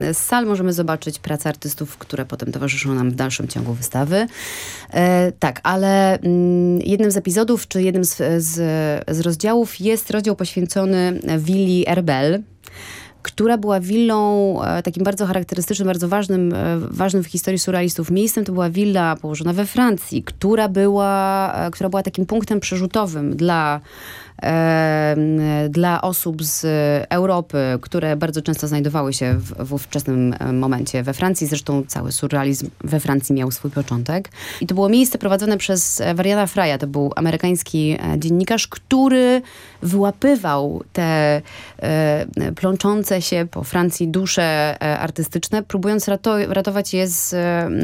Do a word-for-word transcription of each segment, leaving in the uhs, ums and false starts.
Z sal możemy zobaczyć prace artystów, które potem towarzyszą nam w dalszym ciągu wystawy. E, tak, ale mm, jednym z epizodów, czy jednym z, z, z rozdziałów jest rozdział poświęcony willi Herbel, która była willą e, takim bardzo charakterystycznym, bardzo ważnym, e, ważnym w historii surrealistów miejscem. To była willa położona we Francji, która była, e, która była takim punktem przerzutowym dla e, dla osób z Europy, które bardzo często znajdowały się w, w ówczesnym momencie we Francji. Zresztą cały surrealizm we Francji miał swój początek. I to było miejsce prowadzone przez Variana Fraya. To był amerykański dziennikarz, który wyłapywał te e, plączące się po Francji dusze e, artystyczne, próbując rato- ratować je z,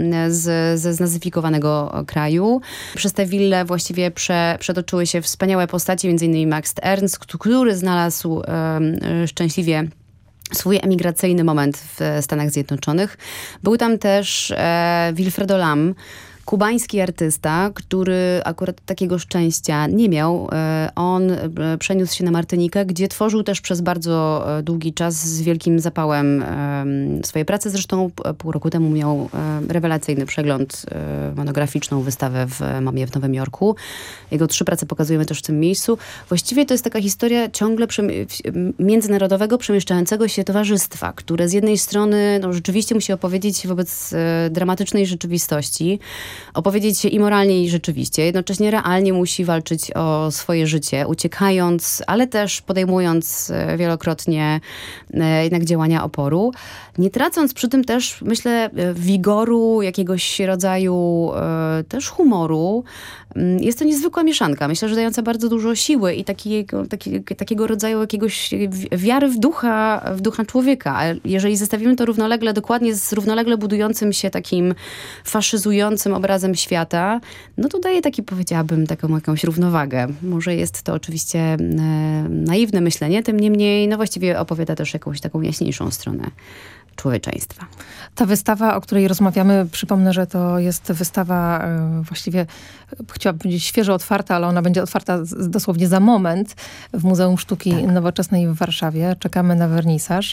z, ze znazyfikowanego kraju. Przez tę willę właściwie prze, przetoczyły się wspaniałe postaci, między innymi Max Ernst, który znalazł e, szczęśliwie swój emigracyjny moment w Stanach Zjednoczonych. Był tam też e, Wilfredo Lam, kubański artysta, który akurat takiego szczęścia nie miał. On przeniósł się na Martynikę, gdzie tworzył też przez bardzo długi czas z wielkim zapałem swoje prace. Zresztą pół roku temu miał rewelacyjny przegląd, monograficzną wystawę w MoMie w Nowym Jorku. Jego trzy prace pokazujemy też w tym miejscu. Właściwie to jest taka historia ciągle międzynarodowego, przemieszczającego się towarzystwa, które z jednej strony no, rzeczywiście musi opowiedzieć wobec dramatycznej rzeczywistości, opowiedzieć się i moralnie, i rzeczywiście. Jednocześnie realnie musi walczyć o swoje życie, uciekając, ale też podejmując wielokrotnie jednak działania oporu. Nie tracąc przy tym też, myślę, wigoru, jakiegoś rodzaju też humoru. Jest to niezwykła mieszanka. Myślę, że dająca bardzo dużo siły i takiego, taki, takiego rodzaju jakiegoś wiary w ducha, w ducha człowieka. A jeżeli zestawimy to równolegle, dokładnie z równolegle budującym się takim faszyzującym obrazem świata, no to daje taki, powiedziałabym, taką jakąś równowagę. Może jest to oczywiście e, naiwne myślenie, tym niemniej, no właściwie opowiada też jakąś taką jaśniejszą stronę człowieczeństwa. Ta wystawa, o której rozmawiamy, przypomnę, że to jest wystawa e, właściwie, chciałabym powiedzieć świeżo otwarta, ale ona będzie otwarta z, dosłownie za moment w Muzeum Sztuki tak. Nowoczesnej w Warszawie. Czekamy na wernisaż.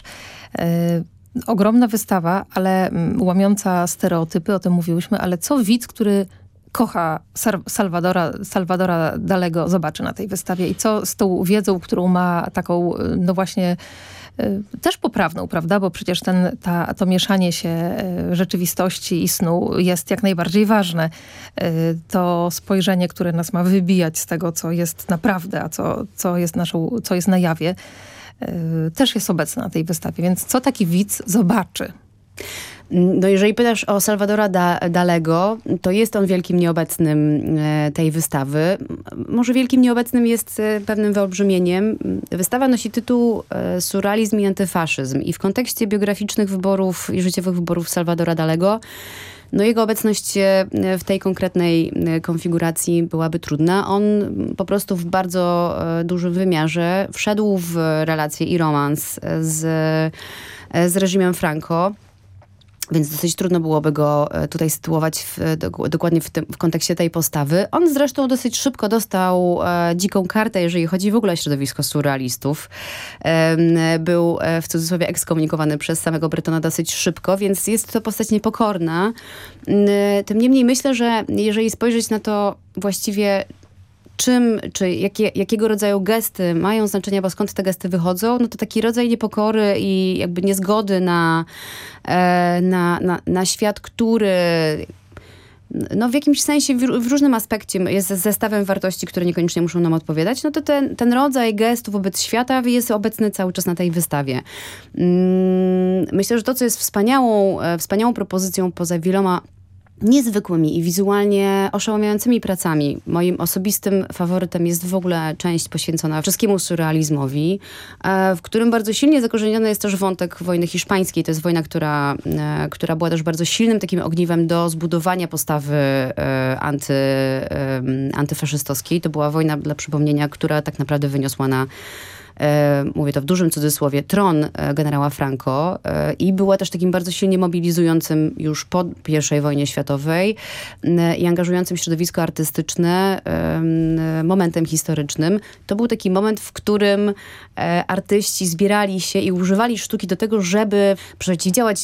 E, ogromna wystawa, ale m, łamiąca stereotypy, o tym mówiłyśmy, ale co widz, który kocha Salvadora, Salvadora Dalego, zobaczy na tej wystawie i co z tą wiedzą, którą ma taką, no właśnie też poprawną, prawda? Bo przecież ten, ta, to mieszanie się rzeczywistości i snu jest jak najbardziej ważne. To spojrzenie, które nas ma wybijać z tego, co jest naprawdę, a co, co jest naszą, co jest na jawie, też jest obecne na tej wystawie. Więc co taki widz zobaczy? No jeżeli pytasz o Salvadora da- Dalego, to jest on wielkim nieobecnym e, tej wystawy. Może wielkim nieobecnym jest e, pewnym wyolbrzymieniem. Wystawa nosi tytuł e, Surrealizm i antyfaszyzm. I w kontekście biograficznych wyborów i życiowych wyborów Salvadora Dalego, no jego obecność w tej konkretnej konfiguracji byłaby trudna. On po prostu w bardzo dużym wymiarze wszedł w relacje i romans z, z reżimem Franco. Więc dosyć trudno byłoby go tutaj sytuować w, dokładnie w, tym, w kontekście tej postawy. On zresztą dosyć szybko dostał e, dziką kartę, jeżeli chodzi w ogóle o środowisko surrealistów. E, był e, w cudzysłowie ekskomunikowany przez samego Bretona dosyć szybko, więc jest to postać niepokorna. E, tym niemniej myślę, że jeżeli spojrzeć na to właściwie czym, czy jakie, jakiego rodzaju gesty mają znaczenie, bo skąd te gesty wychodzą, no to taki rodzaj niepokory i jakby niezgody na, na, na, na świat, który no w jakimś sensie, w, w różnym aspekcie jest zestawem wartości, które niekoniecznie muszą nam odpowiadać, no to ten, ten rodzaj gestu wobec świata jest obecny cały czas na tej wystawie. Myślę, że to, co jest wspaniałą, wspaniałą propozycją poza wieloma niezwykłymi i wizualnie oszałamiającymi pracami. Moim osobistym faworytem jest w ogóle część poświęcona wszystkiemu surrealizmowi, w którym bardzo silnie zakorzeniony jest też wątek wojny hiszpańskiej. To jest wojna, która, która była też bardzo silnym takim ogniwem do zbudowania postawy anty, antyfaszystowskiej. To była wojna, dla przypomnienia, która tak naprawdę wyniosła na e, mówię to w dużym cudzysłowie, tron e, generała Franco e, i była też takim bardzo silnie mobilizującym już po pierwszej wojnie światowej e, i angażującym środowisko artystyczne e, momentem historycznym. To był taki moment, w którym e, artyści zbierali się i używali sztuki do tego, żeby przeciwdziałać